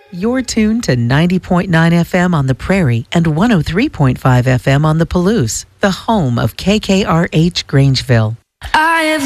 You're tuned to 90.9 FM on the Prairie and 103.5 FM on the Palouse, the home of KKRH Grangeville. I have